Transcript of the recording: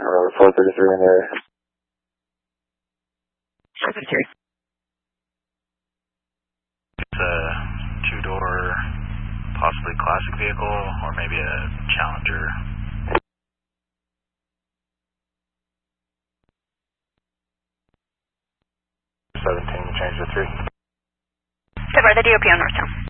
or 433 in the area. 433. It's a two-door, possibly classic vehicle, or maybe a Challenger. Change to 3. Good, we're the DOP on Northtown.